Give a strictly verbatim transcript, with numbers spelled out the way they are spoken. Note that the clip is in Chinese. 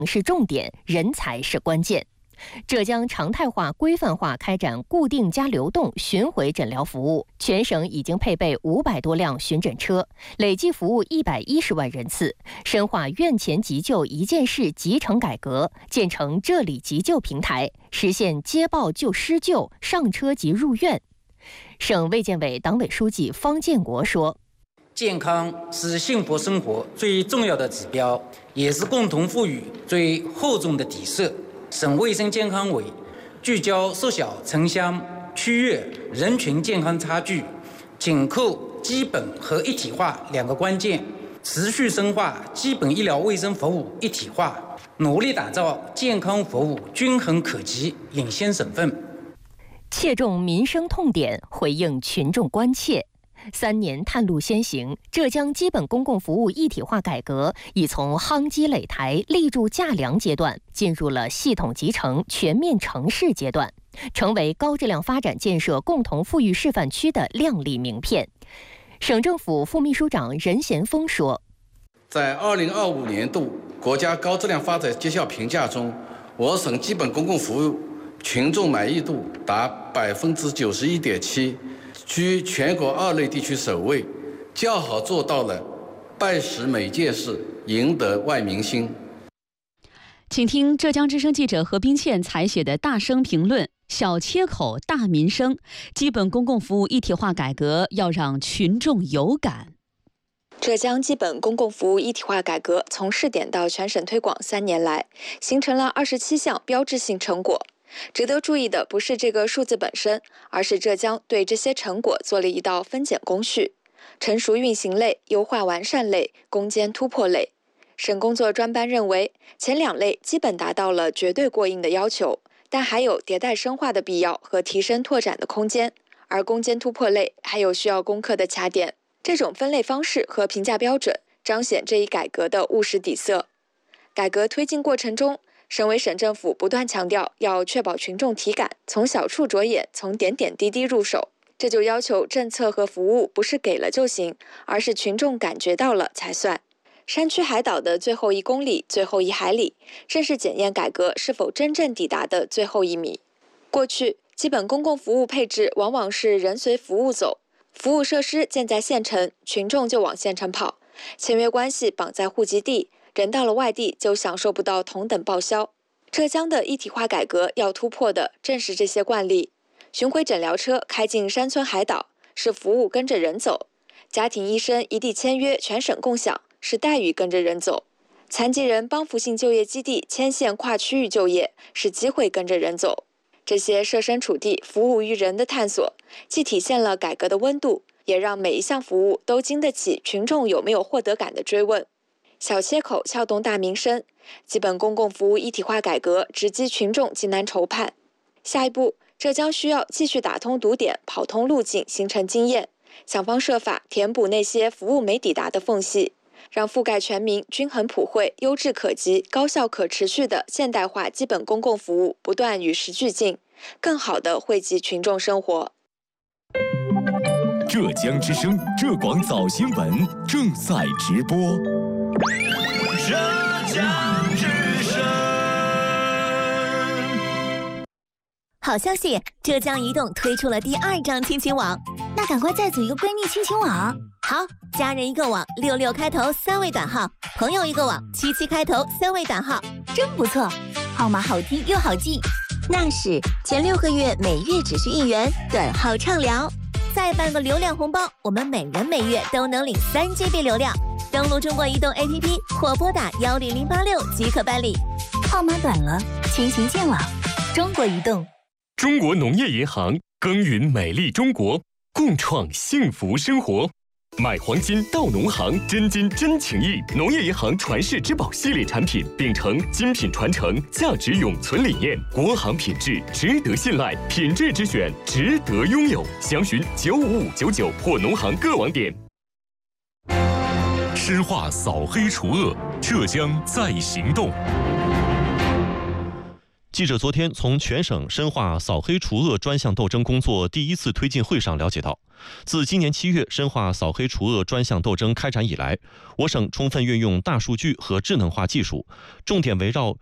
是重点，人才是关键。浙江常态化、规范化开展固定加流动巡回诊疗服务，全省已经配备五百多辆巡诊车，累计服务一百一十万人次，深化院前急救一件事集成改革，建成这里急救平台，实现接报就施救、上车即入院。省卫健委党委书记方建国说：“ 健康是幸福生活最重要的指标，也是共同富裕最厚重的底色。省卫生健康委聚焦缩小城乡、区域、人群健康差距，紧扣基本和一体化两个关键，持续深化基本医疗卫生服务一体化，努力打造健康服务均衡可及领先省份。” 切中民生痛点，回应群众关切。三年探路先行，浙江基本公共服务一体化改革已从夯基垒台、立柱架梁阶段，进入了系统集成、全面城市阶段，成为高质量发展建设共同富裕示范区的亮丽名片。省政府副秘书长任贤峰说：“ 在二零二五年度国家高质量发展绩效评价中，我省基本公共服务群众满意度达百分之九十一点七。居全国二类地区首位，较好做到了办实每件事，赢得万民心。” 请听浙江之声记者何冰倩采写的大声评论：小切口大民生，基本公共服务一体化改革要让群众有感。 浙江基本公共服务一体化改革从试点到全省推广三年来，形成了二十七项标志性成果。值得注意的不是这个数字本身，而是浙江对这些成果做了一道分拣工序：成熟运行类、优化完善类、攻坚突破类。省工作专班认为，前两类基本达到了绝对过硬的要求，但还有迭代深化的必要和提升拓展的空间，而攻坚突破类还有需要攻克的卡点。这种分类方式和评价标准彰显这一改革的务实底色。改革推进过程中，省委省政府不断强调要确保群众体感，从小处着眼，从点点滴滴入手。这就要求政策和服务不是给了就行，而是群众感觉到了才算。山区海岛的最后一公里、最后一海里，正是检验改革是否真正抵达的最后一米。过去，基本公共服务配置往往是人随服务走，服务设施建在县城，群众就往县城跑，签约关系绑在户籍地，人到了外地就享受不到同等报销。浙江的一体化改革要突破的正是这些惯例。巡回诊疗车开进山村海岛，是服务跟着人走；家庭医生一地签约，全省共享，是待遇跟着人走；残疾人帮扶性就业基地牵线跨区域就业，是机会跟着人走。这些设身处地服务于人的探索，既体现了改革的温度，也让每一项服务都经得起群众有没有获得感的追问。小切口撬动大民生，基本公共服务一体化改革直击群众急难愁盼。下一步，浙江需要继续打通堵点，跑通路径，形成经验，想方设法填补那些服务没抵达的缝隙，让覆盖全民、均衡普惠、优质可及、高效可持续的现代化基本公共服务不断与时俱进，更好地惠及群众生活。 浙江之声浙广早新闻正在直播。 浙江之声。 好消息，浙江移动推出了第二张亲情网， 那赶快再组一个闺蜜亲情网。 好，家人一个网，六六开头三位短号；朋友一个网，七七开头三位短号， 真不错，号码好听又好记。 那是前六个月每月只需一元，短号畅聊，再办个流量红包，我们每人每月都能领三 G B 流量。登录中国移动 A P P 或拨打幺零零八六即可办理。 号码短了，亲情见网。中国移动。 中国农业银行耕耘美丽中国，共创幸福生活。买黄金到农行，真金真情谊。农业银行传世之宝系列产品，秉承精品传承、价值永存理念，国行品质值得信赖，品质之选值得拥有。详询九五五九九或农行各网点。 深化扫黑除恶，浙江在行动。 记者昨天从全省深化扫黑除恶专项斗争工作第一次推进会上了解到， 自今年七月深化扫黑除恶专项斗争开展以来，我省充分运用大数据和智能化技术，重点围绕